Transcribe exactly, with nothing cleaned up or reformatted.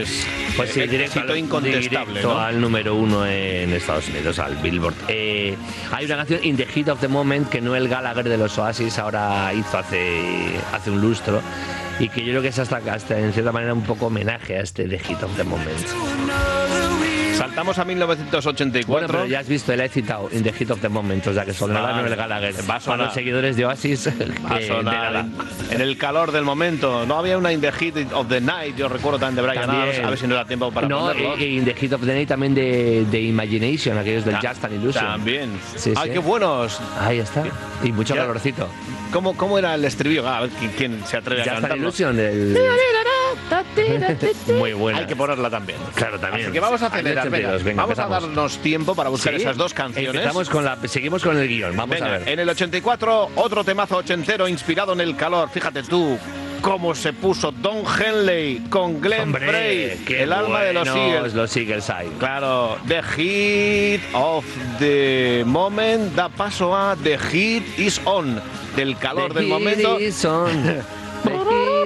es pues sí, eh, directo, éxito al, incontestable, directo ¿no? al número uno en Estados Unidos, al Billboard. Eh, hay una canción, In the Heat of the Moment, que Noel Gallagher de los Oasis ahora hizo hace, hace un lustro, y que yo creo que es hasta, hasta en cierta manera un poco homenaje a este The Heat of the Moment. Saltamos a mil novecientos ochenta y cuatro. Bueno, pero ya has visto, él ha citado In the Heat of the Moment, o sea que sonará Vale. Noel Gallagher. Va a sonar. Para los seguidores de Oasis, Va a que sonar de nada. en el calor del momento. No había una In the Heat of the Night, yo recuerdo también de Brian También. Adams, a ver si no da tiempo para No, ponerlo. y, y In the Heat of the Night también de, de Imagination, aquellos del Just an Illusion. También. Sí, ¡Ay, sí. qué buenos! Ahí está. Y mucho Ya. calorcito. ¿Cómo, ¿Cómo era el estribillo? A ver quién, quién se atreve a Just an cantarlo. Illusion del... Muy buena. Hay que ponerla también. Claro, también. Así que vamos a Años acelerar. Venga, enteros, venga, vamos empezamos. a darnos tiempo para buscar ¿Sí? esas dos canciones. Empezamos con la, seguimos con el guión. Vamos Venga, a ver. en el ochenta y cuatro, otro temazo ochentero inspirado en el calor. Fíjate tú cómo se puso Don Henley con Glenn Hombre, Frey, qué el alma de los buenos Eagles. Los Eagles hay. Claro, The Heat of the Moment da paso a The Heat is On, del calor The del heat momento. is on.